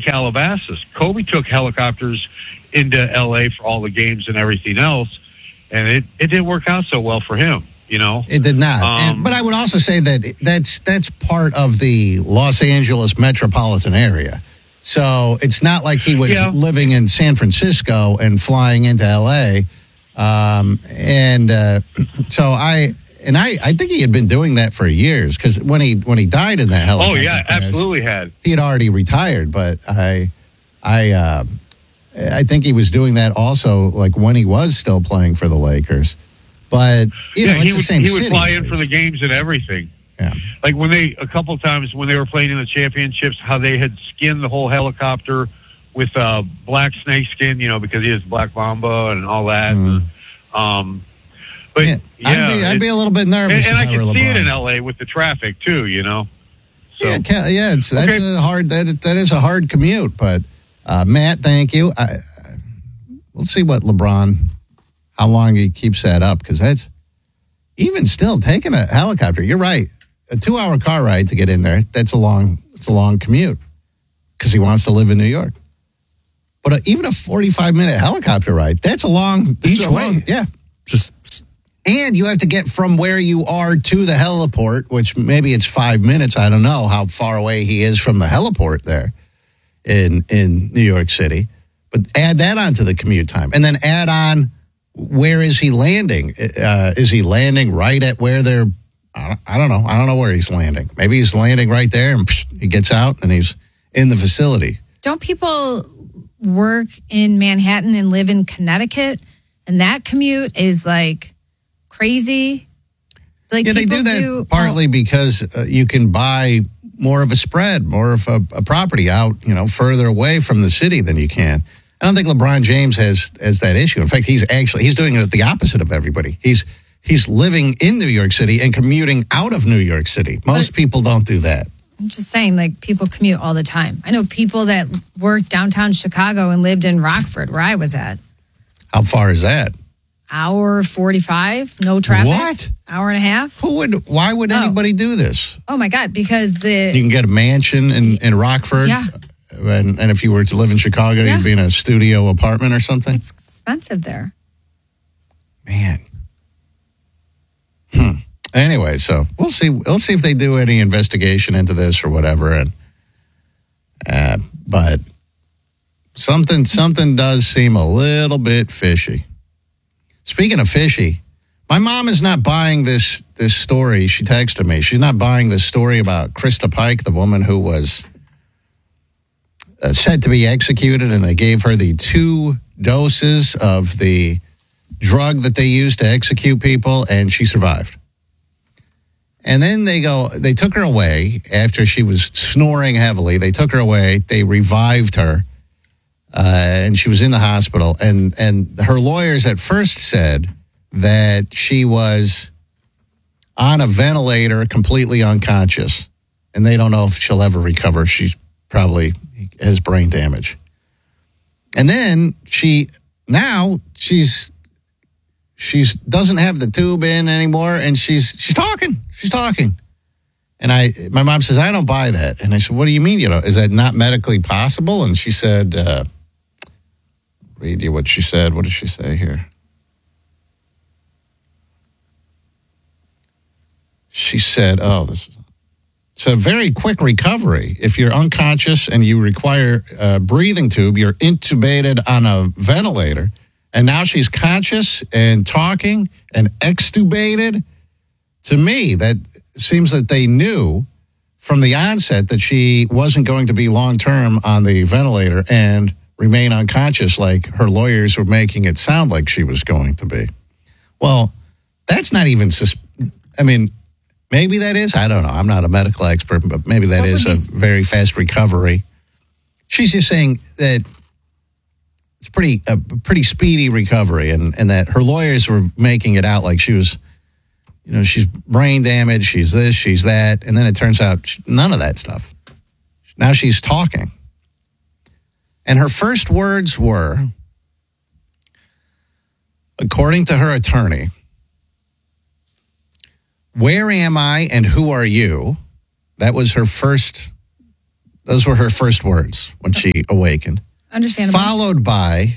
Calabasas. Kobe took helicopters into L.A. for all the games and everything else, and it didn't work out so well for him. It did not. But I would also say that that's part of the Los Angeles metropolitan area. So it's not like he was living in San Francisco and flying into L.A. So I think he had been doing that for years, because when he died in that helicopter crash, absolutely had. He had already retired, but I think he was doing that also, like when he was still playing for the Lakers. But it's the same city. He would fly in for the games and everything. Yeah. Like a couple times when they were playing in the championships, how they had skinned the whole helicopter with black snake skin, because he is Black Mamba and all that. But I'd be a little bit nervous. And I can see it in LA with the traffic too, So, that is a hard commute. But Matt, thank you. We'll see what how long he keeps that up, because that's even still taking a helicopter. You're right, a 2-hour car ride to get in there. It's a long commute, because he wants to live in New York. But even a 45-minute helicopter ride, that's a long each way. And you have to get from where you are to the heliport, which maybe it's 5 minutes. I don't know how far away he is from the heliport there in New York City. But add that onto the commute time. And then add on, where is he landing? Is he landing right at where they're... I don't know. I don't know where he's landing. Maybe he's landing right there and he gets out and he's in the facility. Don't people work in Manhattan and live in Connecticut? And that commute is like crazy. Like, they do that partly because you can buy more of a spread, more of a property out, further away from the city than you can. I don't think LeBron James has that issue. In fact, he's doing it the opposite of everybody. He's living in New York City and commuting out of New York City. Most people don't do that. I'm just saying, like, people commute all the time. I know people that worked downtown Chicago and lived in Rockford, where I was at. How far is that? Hour 45, no traffic. What? Hour and a half. Why would anybody do this? Oh my God, because you can get a mansion in Rockford. Yeah. And if you were to live in Chicago, you'd be in a studio apartment or something. It's expensive there. Man. Anyway, so we'll see. We'll see if they do any investigation into this or whatever. And but something does seem a little bit fishy. Speaking of fishy, my mom is not buying this story. She texted me. She's not buying this story about Krista Pike, the woman who was set to be executed, and they gave her the 2 doses of the drug that they used to execute people, and she survived. And then they took her away after she was snoring heavily. They took her away. They revived her. And she was in the hospital. And her lawyers at first said that she was on a ventilator, completely unconscious. And they don't know if she'll ever recover. She's probably has brain damage. And then she doesn't have the tube in anymore, and she's talking. She's talking. And my mom says, I don't buy that. And I said, what do you mean is that not medically possible? And she said, read you what she said. What did she say here? She said, it's a very quick recovery. If you're unconscious and you require a breathing tube, you're intubated on a ventilator. And now she's conscious and talking and extubated. To me, that seems that they knew from the onset that she wasn't going to be long-term on the ventilator and remain unconscious like her lawyers were making it sound like she was going to be. Well, that's not even... maybe that is. I don't know. I'm not a medical expert, but maybe that is a very fast recovery. She's just saying that it's a pretty speedy recovery, and that her lawyers were making it out like she was, she's brain damaged, she's this, she's that, and then it turns out none of that stuff. Now she's talking. And her first words were, according to her attorney, "Where am I and who are you?" That was her first Those were her first words when she awakened. Understandable. Followed by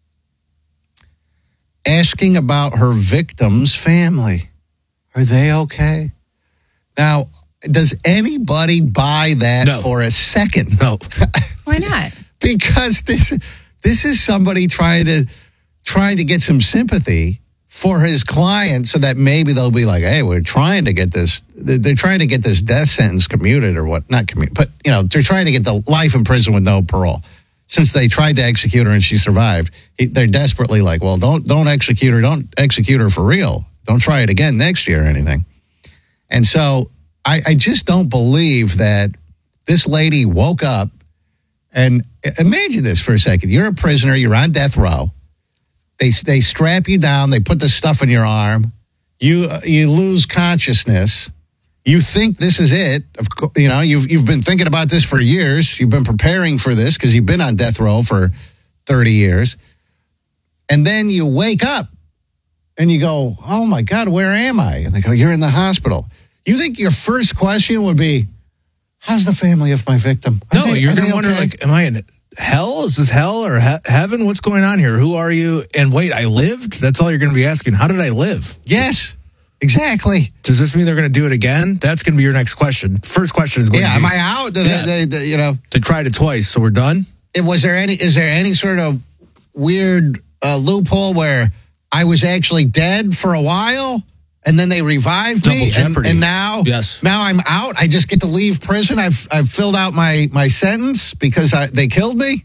asking about her victim's family. Are they okay? Now, does anybody buy that for a second? No. Why not? Because this is somebody trying to get some sympathy for his client so that maybe they'll be like, hey, we're trying to get this. They're trying to get this death sentence commuted or what? Not commuted, but, they're trying to get the life in prison with no parole. Since they tried to execute her and she survived, they're desperately like, well, don't execute her. Don't execute her for real. Don't try it again next year or anything. And so I just don't believe that this lady woke up and imagine this for a second. You're a prisoner. You're on death row. They strap you down. They put the stuff in your arm. You lose consciousness. You think this is it. You've been thinking about this for years. You've been preparing for this because you've been on death row for 30 years. And then you wake up and you go, oh, my God, where am I? And they go, you're in the hospital. You think your first question would be, how's the family of my victim? You're going to wonder, am I in hell? Is this hell or heaven? What's going on here? Who are you? And wait, I lived? That's all you're going to be asking. How did I live? Yes. Exactly. Does this mean they're going to do it again? That's going to be your next question. First question is going to be... am I out? They tried it twice, so we're done? Is there any sort of weird loophole where I was actually dead for a while and then they revived me? And now, now I'm out? I just get to leave prison? I've filled out my sentence because they killed me?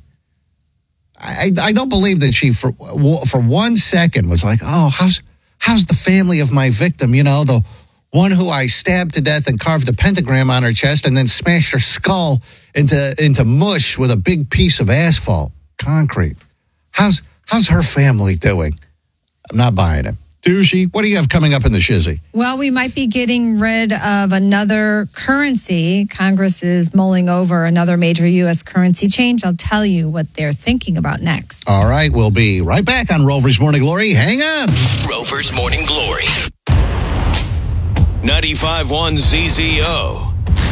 I don't believe that she, for 1 second, was like, oh, how's the family of my victim? The one who I stabbed to death and carved a pentagram on her chest and then smashed her skull into mush with a big piece of asphalt, concrete. How's her family doing? I'm not buying it. Douchey, what do you have coming up in the shizzy? Well, we might be getting rid of another currency. Congress is mulling over another major U.S. currency change. I'll tell you what they're thinking about next. All right, we'll be right back on Rover's Morning Glory. Hang on. Rover's Morning Glory. 95.1 ZZO.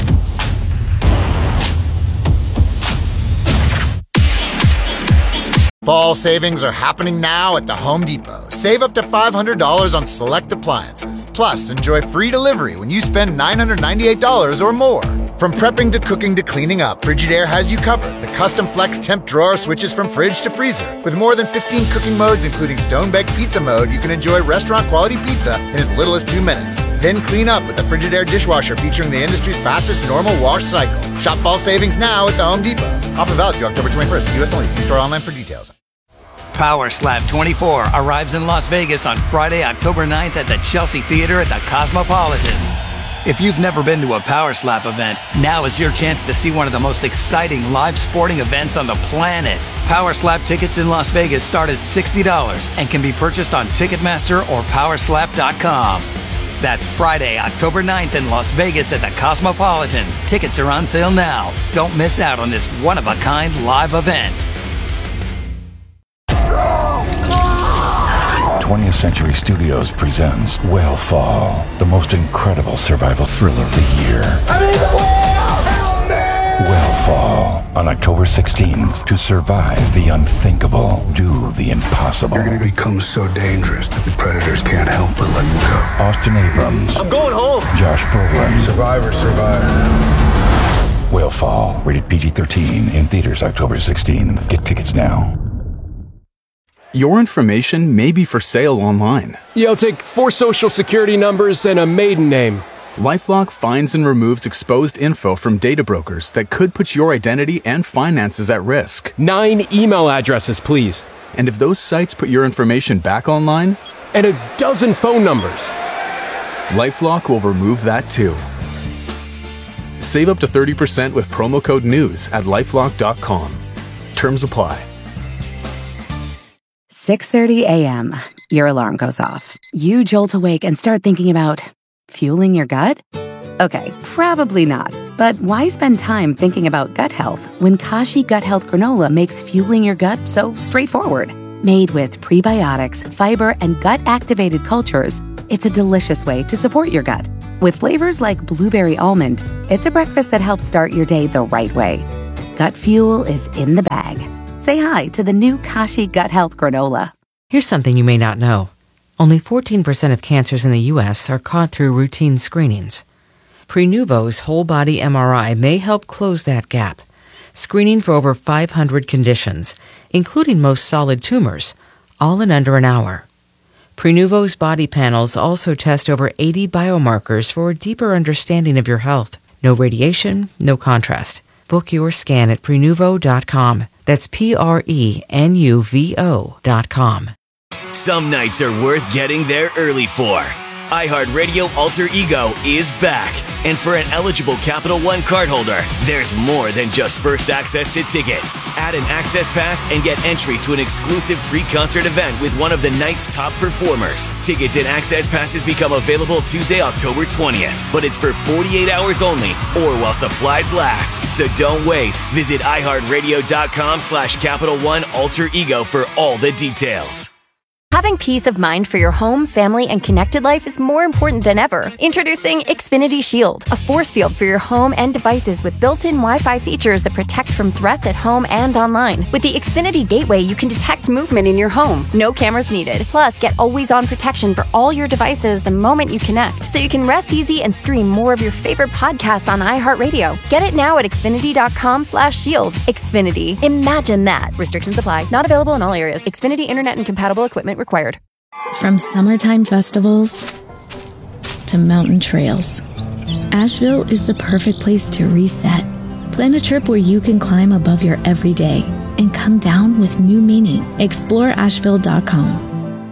Fall savings are happening now at the Home Depot. Save up to $500 on select appliances. Plus, enjoy free delivery when you spend $998 or more. From prepping to cooking to cleaning up, Frigidaire has you covered. The custom flex temp drawer switches from fridge to freezer. With more than 15 cooking modes, including stone-baked pizza mode, you can enjoy restaurant-quality pizza in as little as 2 minutes. Then clean up with the Frigidaire dishwasher featuring the industry's fastest normal wash cycle. Shop fall savings now at the Home Depot. Offer valid through October 21st. U.S. only. See store online for details. Power Slap 24 arrives in Las Vegas on Friday, October 9th at the Chelsea Theater at the Cosmopolitan. If you've never been to a Power Slap event, now is your chance to see one of the most exciting live sporting events on the planet. Power Slap tickets in Las Vegas start at $60 and can be purchased on Ticketmaster or Powerslap.com. That's Friday, October 9th in Las Vegas at the Cosmopolitan. Tickets are on sale now. Don't miss out on this one-of-a-kind live event. 20th Century Studios presents Whale the most incredible survival thriller of the year. Whale on October 16th. To survive the unthinkable, do the impossible. You're going to become so dangerous that the predators can't help but let you go. Austin Abrams. I'm going home. Josh Brolin. Survivor. Whale rated PG-13 in theaters October 16th. Get tickets now. Your information may be for sale online. Yeah, I'll take 4 social security numbers and a maiden name. LifeLock finds and removes exposed info from data brokers that could put your identity and finances at risk. 9 email addresses, please. And if those sites put your information back online? And a dozen phone numbers. LifeLock will remove that too. Save up to 30% with promo code NEWS at LifeLock.com. Terms apply. 6:30 a.m. Your alarm goes off. You jolt awake and start thinking about fueling your gut? Okay, probably not. But why spend time thinking about gut health when Kashi Gut Health Granola makes fueling your gut so straightforward? Made with prebiotics, fiber, and gut-activated cultures, it's a delicious way to support your gut. With flavors like blueberry almond, it's a breakfast that helps start your day the right way. gut fuel is in the bag. Say hi to the new Kashi Gut Health Granola. Here's something you may not know. Only 14% of cancers in the U.S. are caught through routine screenings. Prenuvo's whole-body MRI may help close that gap, screening for over 500 conditions, including most solid tumors, all in under an hour. Prenuvo's body panels also test over 80 biomarkers for a deeper understanding of your health. No radiation, no contrast. Book your scan at Prenuvo.com. That's Prenuvo.com. Some nights are worth getting there early for. iHeartRadio Alter Ego is back. And for an eligible Capital One cardholder, there's more than just first access to tickets. Add an access pass and get entry to an exclusive pre-concert event with one of the night's top performers. Tickets and access passes become available Tuesday, October 20th. But it's for 48 hours only or while supplies last. So don't wait. Visit iHeartRadio.com/Capital One Alter Ego for all the details. Having peace of mind for your home, family, and connected life is more important than ever. Introducing Xfinity Shield, a force field for your home and devices with built-in Wi-Fi features that protect from threats at home and online. With the Xfinity Gateway, you can detect movement in your home. No cameras needed. Plus, get always-on protection for all your devices the moment you connect, so you can rest easy and stream more of your favorite podcasts on iHeartRadio. Get it now at Xfinity.com/shield. Xfinity. Imagine that. Restrictions apply. Not available in all areas. Xfinity Internet and compatible equipment required. From summertime festivals to mountain trails, Asheville is the perfect place to reset. Plan a trip where you can climb above your everyday and come down with new meaning. Explore Asheville.com.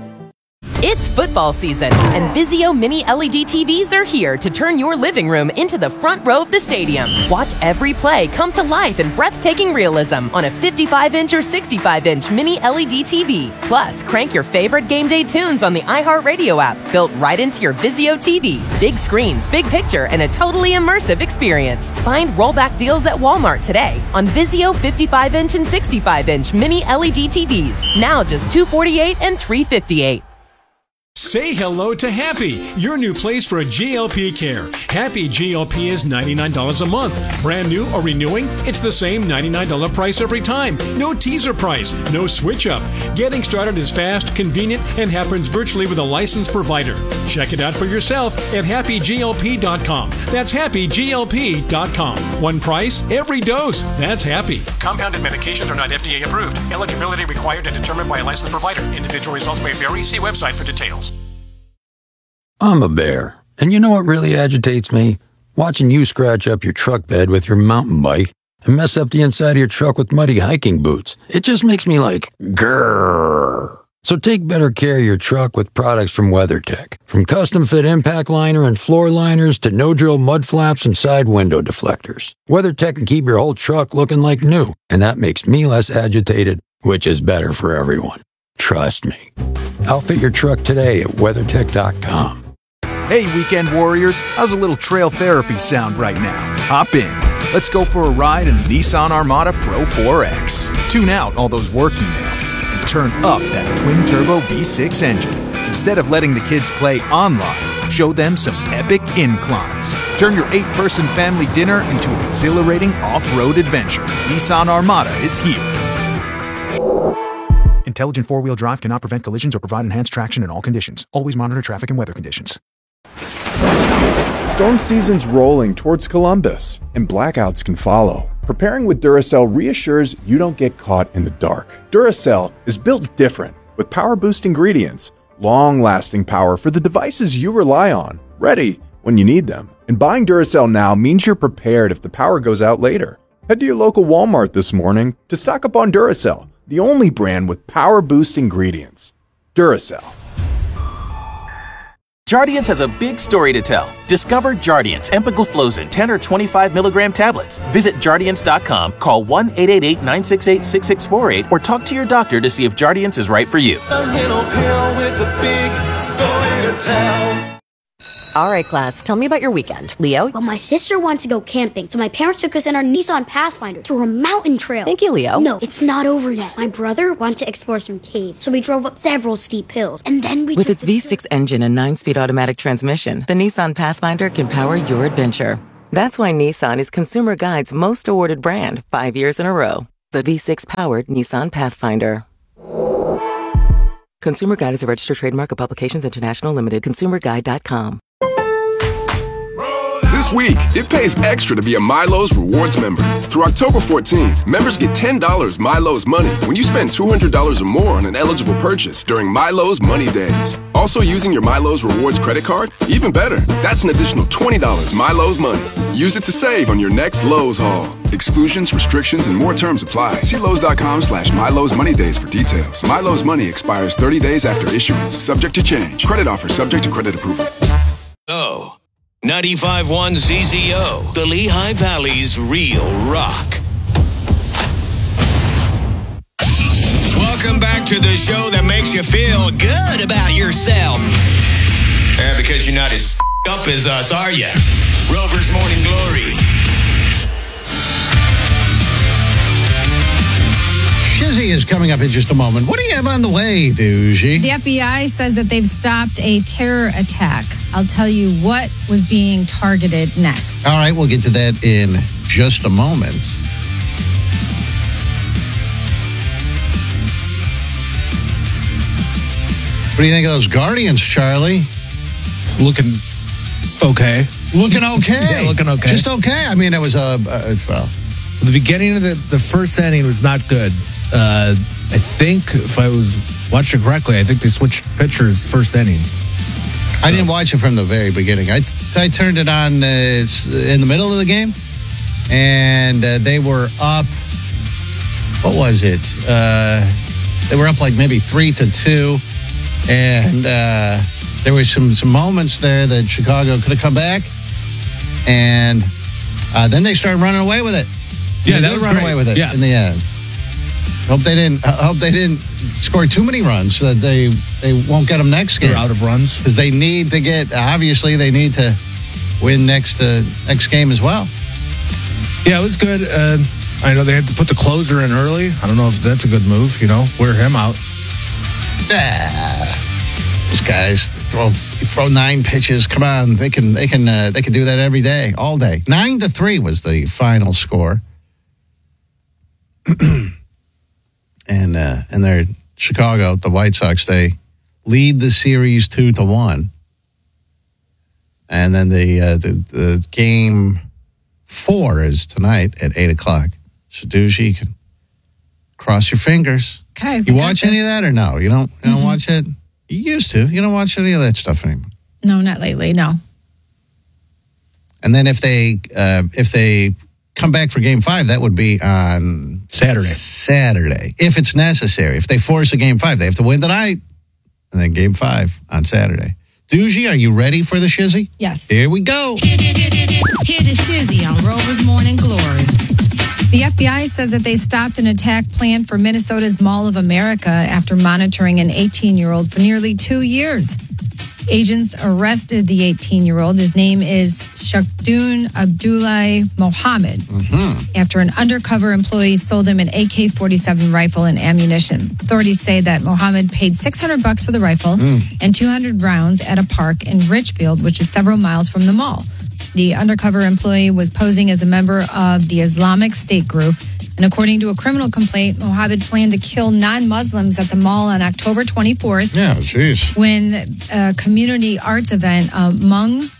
It's football season, and Vizio Mini LED TVs are here to turn your living room into the front row of the stadium. Watch every play come to life in breathtaking realism on a 55-inch or 65-inch Mini LED TV. Plus, crank your favorite game day tunes on the iHeartRadio app, built right into your Vizio TV. Big screens, big picture, and a totally immersive experience. Find rollback deals at Walmart today on Vizio 55-inch and 65-inch Mini LED TVs. Now just $248 and $358. Say hello to Happy, your new place for GLP care. Happy GLP is $99 a month. Brand new or renewing, it's the same $99 price every time. No teaser price, no switch up. Getting started is fast, convenient, and happens virtually with a licensed provider. Check it out for yourself at happyglp.com. That's happyglp.com. One price, every dose. That's Happy. Compounded medications are not FDA approved. Eligibility required and determined by a licensed provider. Individual results may vary. See website for details. I'm a bear, and you know what really agitates me? Watching you scratch up your truck bed with your mountain bike and mess up the inside of your truck with muddy hiking boots. It just makes me like, grrr. So take better care of your truck with products from WeatherTech. From custom fit impact liner and floor liners to no-drill mud flaps and side window deflectors. WeatherTech can keep your whole truck looking like new, and that makes me less agitated, which is better for everyone. Trust me. Outfit your truck today at WeatherTech.com. Hey, weekend warriors, how's a little trail therapy sound right now? Hop in. Let's go for a ride in the Nissan Armada Pro 4X. Tune out all those work emails and turn up that twin-turbo V6 engine. Instead of letting the kids play online, show them some epic inclines. Turn your 8-person family dinner into an exhilarating off-road adventure. Nissan Armada is here. Intelligent four-wheel drive cannot prevent collisions or provide enhanced traction in all conditions. Always monitor traffic and weather conditions. Storm season's rolling towards Columbus, and blackouts can follow. Preparing with Duracell reassures you don't get caught in the dark. Duracell is built different, with power-boost ingredients, long-lasting power for the devices you rely on, ready when you need them. And buying Duracell now means you're prepared if the power goes out later. Head to your local Walmart this morning to stock up on Duracell, the only brand with power-boost ingredients. Duracell. Jardiance has a big story to tell. Discover Jardiance empagliflozin 10 or 25 milligram tablets. Visit Jardiance.com, call 1-888-968-6648, or talk to your doctor to see if Jardiance is right for you. A little pill with a big story to tell. All right, class, tell me about your weekend. Leo? Well, my sister wants to go camping, so my parents took us in our Nissan Pathfinder to a mountain trail. Thank you, Leo. No, it's not over yet. My brother wanted to explore some caves, so we drove up several steep hills, and then we With its V6 engine and 9-speed automatic transmission, the Nissan Pathfinder can power your adventure. That's why Nissan is Consumer Guide's most awarded brand 5 years in a row. The V6-powered Nissan Pathfinder. Consumer Guide is a registered trademark of Publications International Limited. ConsumerGuide.com. This week, it pays extra to be a Milo's Rewards member. Through October 14th, members get $10 Milo's Money when you spend $200 or more on an eligible purchase during Milo's Money Days. Also using your Milo's Rewards credit card? Even better, that's an additional $20 Milo's Money. Use it to save on your next Lowe's haul. Exclusions, restrictions, and more terms apply. See Lowe's.com/Milo's Money Days for details. Milo's Money expires 30 days after issuance, subject to change. Credit offer subject to credit approval. 95.1 ZZO, the Lehigh Valley's real rock. Welcome back to the show that makes you feel good about yourself. Because you're not as up as us, are you? Rover's Morning Glory. Shizzy is coming up in just a moment. What do you have on the way, Doogie? The FBI says that they've stopped a terror attack. I'll tell you what was being targeted next. All right, we'll get to that in just a moment. What do you think of those Guardians, Charlie? Looking okay. Looking okay? Yeah, looking okay. Just okay? I mean, it was well. The beginning of the first inning was not good. I think, if I was watching correctly, I think they switched pitchers first inning. So. I didn't watch it from the very beginning. I turned it on in the middle of the game, and they were up. What was it? They were up like maybe 3-2, and there were some moments there that Chicago could have come back, and then they started running away with it. Yeah, that was run away with it in the end. Hope they didn't score too many runs so that they won't get them next game. They're out of runs because they need to get. Obviously, they need to win next game as well. Yeah, it was good. I know they had to put the closer in early. I don't know if that's a good move. Wear him out. Those guys throw 9 pitches. Come on, they can do that every day, all day. 9-3 was the final score. And they're Chicago, the White Sox, they lead the series 2-1. And then the game 4 is tonight at 8:00. So Doogie, you can cross your fingers. Okay. You watch any of that or no? You don't watch it? You used to. You don't watch any of that stuff anymore. No, not lately. No. And then if they come back for game 5, that would be on Saturday, if it's necessary. If they force a game 5, they have to win tonight. And then game 5 on Saturday. Doogie, are you ready for the shizzy? Yes. Here we go. Hear the shizzy on Rover's Morning Glory. The FBI says that they stopped an attack planned for Minnesota's Mall of America after monitoring an 18-year-old for nearly 2 years. Agents arrested the 18-year-old. His name is Shakdoon Abdullah Mohammed. After an undercover employee sold him an AK-47 rifle and ammunition. Authorities say that Mohammed paid $600 for the rifle and 200 rounds at a park in Richfield, which is several miles from the mall. The undercover employee was posing as a member of the Islamic State group. And according to a criminal complaint, Mohammed planned to kill non-Muslims at the mall on October 24th. Yeah, jeez. When a community arts event, Hmong?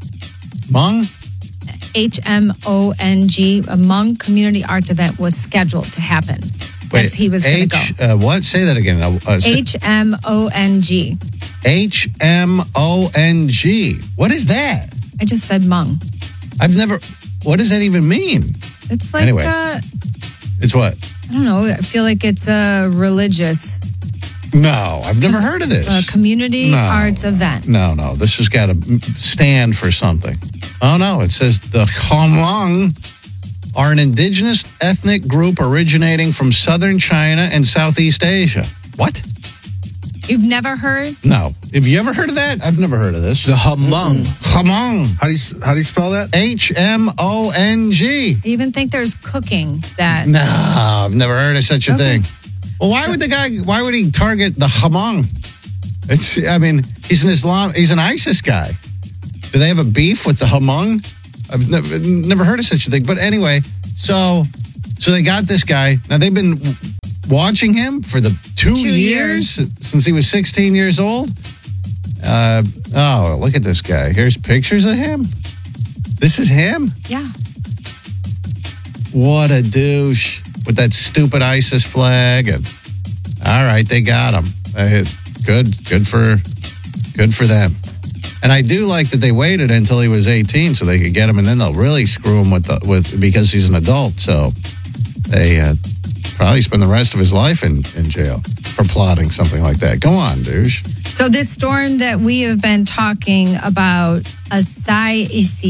H-M-O-N-G, a Hmong community arts event was scheduled to happen. He was going to go. What? Say that again. H-M-O-N-G. H-M-O-N-G. What is that? I just said Hmong. What does that even mean? It's like... Anyway. It's what? I don't know. I feel like it's a religious... No, I've never heard of this. A community arts event. No. This has got to stand for something. Oh, no. It says the Hmong are an indigenous ethnic group originating from southern China and Southeast Asia. What? You've never heard? No. Have you ever heard of that? I've never heard of this. The Hmong. Hmong. How do you spell that? H-M-O-N-G. Do you even think there's cooking that? No, I've never heard of such a thing. Well, why would he target the Hmong? He's an ISIS guy. Do they have a beef with the Hmong? I've never heard of such a thing. But anyway, so they got this guy. Now, they've been watching him for the 2 years since he was 16 years old. Look at this guy. Here's pictures of him. This is him? Yeah. What a douche with that stupid ISIS flag. And all right, they got him. Good for them. And I do like that they waited until he was 18 so they could get him, and then they'll really screw him with because he's an adult. So they probably spend the rest of his life in jail for plotting something like that. Go on, douche. So this storm that we have been talking about, Isaias.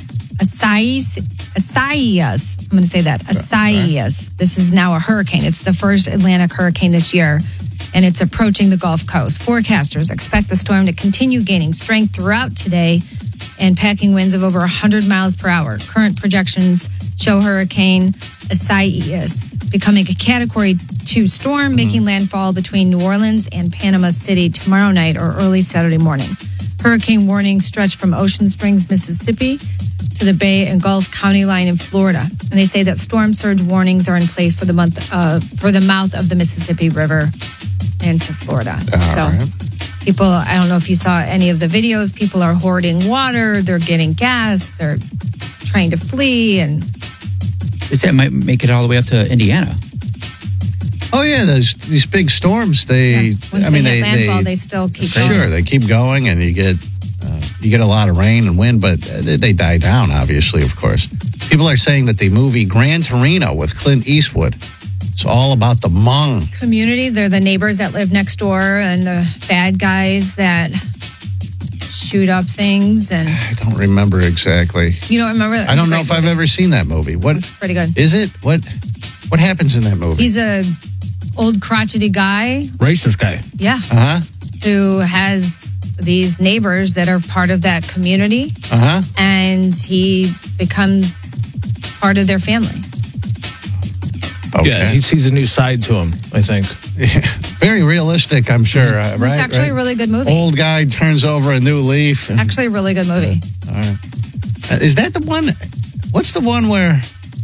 I'm going to say that. Isaias. This is now a hurricane. It's the first Atlantic hurricane this year, and it's approaching the Gulf Coast. Forecasters expect the storm to continue gaining strength throughout today and packing winds of over 100 miles per hour. Current projections show Hurricane Isaias becoming a Category 2 storm, making landfall between New Orleans and Panama City tomorrow night or early Saturday morning. Hurricane warnings stretch from Ocean Springs, Mississippi, to the Bay and Gulf County line in Florida. And they say that storm surge warnings are in place for the mouth of the Mississippi River into Florida. People, I don't know if you saw any of the videos, people are hoarding water, they're getting gas, they're trying to flee, and they say it might make it all the way up to Indiana. Oh yeah, these big storms. Once they hit landfall, they still keep going. Sure, they keep going, and you get a lot of rain and wind, but they die down. Obviously, of course. People are saying that the movie Gran Torino with Clint Eastwood, it's all about the Hmong community. They're the neighbors that live next door, and the bad guys that shoot up things. And I don't remember exactly. You don't remember? I don't know if I've ever seen that movie. It's pretty good. Is it? What happens in that movie? He's a old crotchety guy. Racist guy. Yeah. Who has these neighbors that are part of that community. And he becomes part of their family. Okay. Yeah, he sees a new side to him, I think. Very realistic, I'm sure. Right? It's actually a really good movie. Old guy turns over a new leaf. Actually a really good movie. All right. Is that the one? What's the one where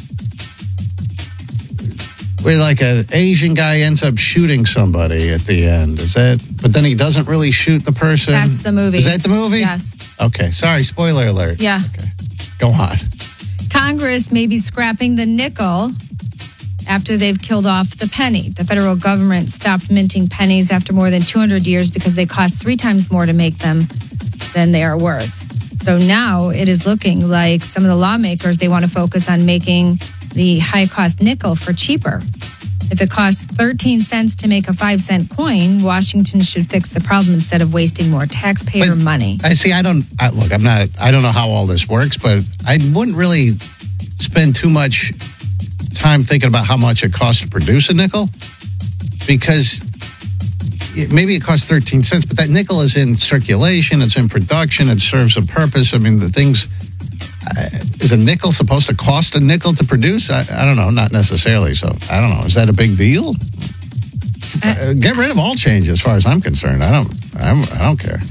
like an Asian guy ends up shooting somebody at the end? Is that? But then he doesn't really shoot the person. That's the movie. Is that the movie? Yes. Okay. Sorry. Spoiler alert. Yeah. Okay. Go on. Congress may be scrapping the nickel after they've killed off the penny. The federal government stopped minting pennies after more than 200 years because they cost 3 times more to make them than they are worth. So now it is looking like some of the lawmakers, they want to focus on making the high-cost nickel for cheaper. If it costs 13 cents to make a 5-cent coin, Washington should fix the problem instead of wasting more taxpayer money. I don't know how all this works, but I wouldn't really spend too much time thinking about how much it costs to produce a nickel, because maybe it costs 13 cents, but that nickel is in circulation, it's in production, it serves a purpose. I mean, the things, is a nickel supposed to cost a nickel to produce? I don't know, not necessarily. So I don't know. Is that a big deal? Get rid of all change as far as I'm concerned. I don't care.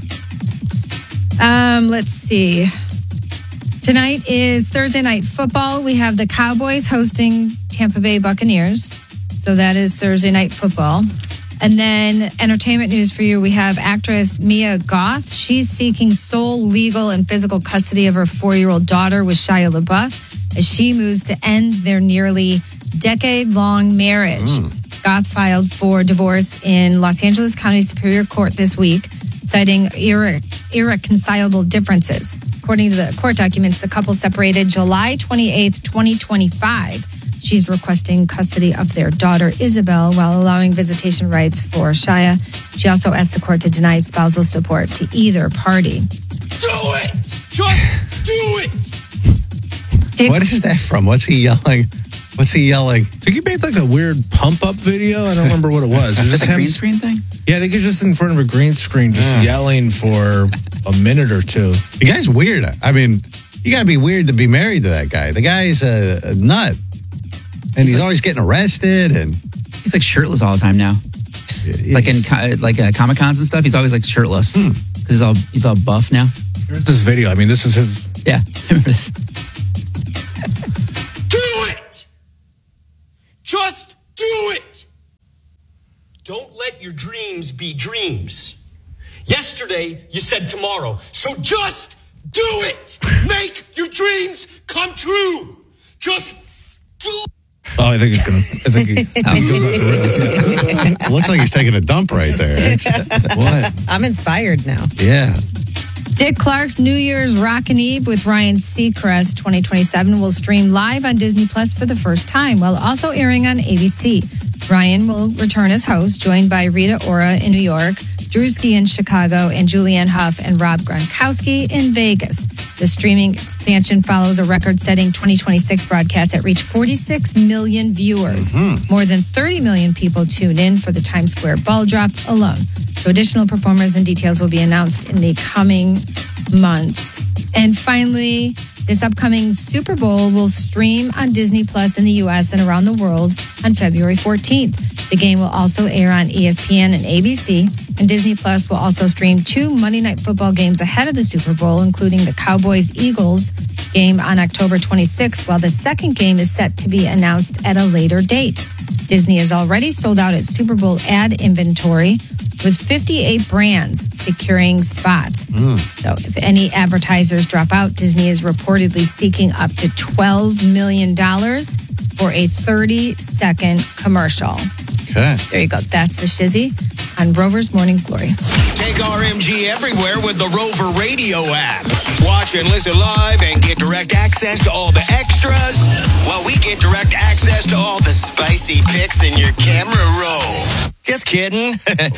Let's see. Tonight is Thursday Night Football. We have the Cowboys hosting Tampa Bay Buccaneers. So that is Thursday Night Football. And then entertainment news for you. We have actress Mia Goth. She's seeking sole legal and physical custody of her 4-year-old daughter with Shia LaBeouf as she moves to end their nearly decade-long marriage. Goth filed for divorce in Los Angeles County Superior Court this week, citing irreconcilable differences. According to the court documents, the couple separated July 28th, 2025. She's requesting custody of their daughter, Isabel, while allowing visitation rights for Shia. She also asked the court to deny spousal support to either party. Do it! Just do it! What is that from? What's he yelling? I think he made like a weird pump-up video. I don't remember what it was. It was just a green screen thing? Yeah, I think he's just in front of a green screen, just yelling for a minute or two. The guy's weird. I mean, you got to be weird to be married to that guy. The guy's a nut. And he's always getting arrested, and he's like shirtless all the time now. Like in Comic-Cons and stuff, he's always like shirtless because he's all buff now. Here's this video. I mean, this is his. Yeah, remember this? Don't let your dreams be dreams. Yesterday, you said tomorrow. So just do it. Make your dreams come true. Just do it. Oh, I think he goes off the rails. Yeah. Looks like he's taking a dump right there. What? I'm inspired now. Yeah. Dick Clark's New Year's Rockin' Eve with Ryan Seacrest 2027 will stream live on Disney Plus for the first time, while also airing on ABC. Ryan will return as host, joined by Rita Ora in New York, Drewski in Chicago, and Julianne Hough and Rob Gronkowski in Vegas. The streaming expansion follows a record-setting 2026 broadcast that reached 46 million viewers. More than 30 million people tuned in for the Times Square ball drop alone. So additional performers and details will be announced in the coming months. And finally, this upcoming Super Bowl will stream on Disney Plus in the U.S. and around the world on February 14th. The game will also air on ESPN and ABC, and Disney Plus will also stream 2 Monday Night Football games ahead of the Super Bowl, including the Cowboys-Eagles game on October 26th, while the second game is set to be announced at a later date. Disney has already sold out its Super Bowl ad inventory, with 58 brands securing spots. So if any advertisers drop out, Disney is reportedly seeking up to $12 million for a 30-second commercial. Okay. There you go. That's the shizzy on Rover's Morning Glory. Take RMG everywhere with the Rover Radio app. Watch and listen live and get direct access to all the extras, while we get direct access to all the spicy pics in your camera roll. Just kidding.